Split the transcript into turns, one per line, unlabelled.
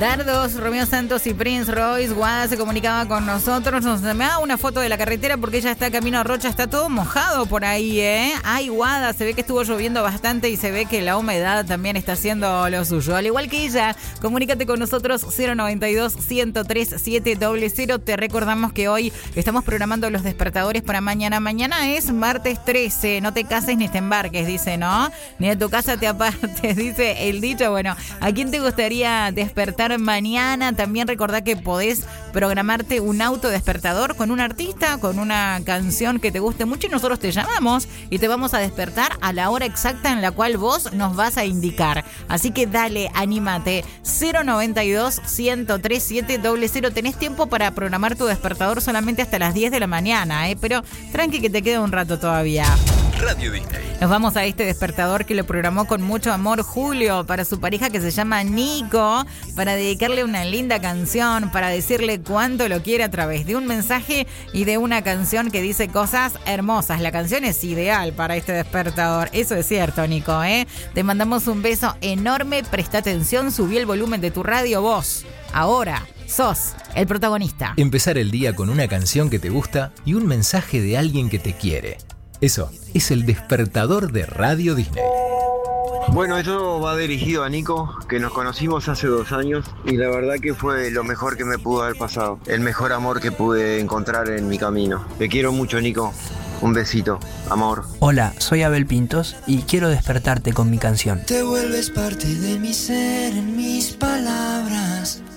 Dardos, Romeo Santos y Prince Royce. Guada se comunicaba con nosotros. Nos da una foto de la carretera porque ella está camino a Rocha. Está todo mojado por ahí, ¿eh? Ay, Guada, se ve que estuvo lloviendo bastante y se ve que la humedad también está haciendo lo suyo. Al igual que ella, comunícate con nosotros 092-103-700. Te recordamos que hoy estamos programando los despertadores para mañana. Mañana es martes 13. No te cases ni te embarques, dice, ¿no? Ni de tu casa te apartes, dice el dicho. Bueno, ¿a quién te gustaría despertar mañana? También recordá que podés programarte un autodespertador con un artista, con una canción que te guste mucho y nosotros te llamamos y te vamos a despertar a la hora exacta en la cual vos nos vas a indicar. Así que dale, anímate. 092-103-700. Tenés tiempo para programar tu despertador solamente hasta las 10 de la mañana, pero tranqui que te queda un rato todavía.
Radio Disney.
Nos vamos a este despertador que lo programó con mucho amor Julio para su pareja que se llama Nico, para dedicarle una linda canción, para decirle cuánto lo quiere a través de un mensaje y de una canción que dice cosas hermosas. La canción es ideal para este despertador, eso es cierto, Nico, Te mandamos un beso enorme, presta atención, subí el volumen de tu radio vos. Ahora sos el protagonista.
Empezar el día con una canción que te gusta y un mensaje de alguien que te quiere. Eso es el despertador de Radio Disney.
Bueno, esto va dirigido a Nico, que nos conocimos hace 2 años y la verdad que fue lo mejor que me pudo haber pasado. El mejor amor que pude encontrar en mi camino. Te quiero mucho, Nico. Un besito, amor.
Hola, soy Abel Pintos y quiero despertarte con mi canción.
Te vuelves parte de mi ser, en mis palabras.